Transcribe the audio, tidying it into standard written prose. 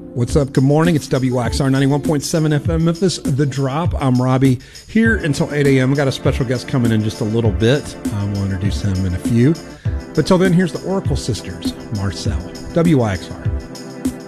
What's up? Good morning. It's WXR 91.7 FM Memphis, The Drop. I'm Robbie, here until 8 a.m. We've got a special guest coming in just a little bit. We'll introduce him in a few. But till then, here's the Oracle Sisters, Marcel. WYXR.